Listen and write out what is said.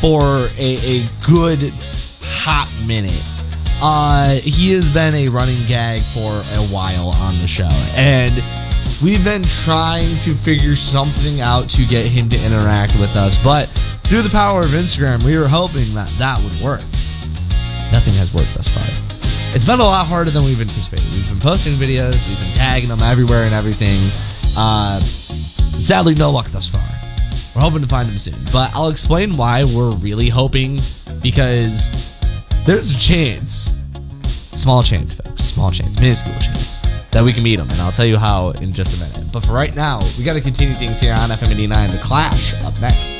for a good hot minute. He has been a running gag for a while on the show, and we've been trying to figure something out to get him to interact with us, but through the power of Instagram, we were hoping that would work. Nothing has worked thus far. It's been a lot harder than we've anticipated. We've been posting videos, we've been tagging them everywhere and everything. Sadly, no luck thus far. We're hoping to find him soon, but I'll explain why we're really hoping, because there's a chance, small chance, folks, small chance, minuscule chance, that we can meet him, and I'll tell you how in just a minute. But for right now, we got to continue things here on FM 89. The Clash up next.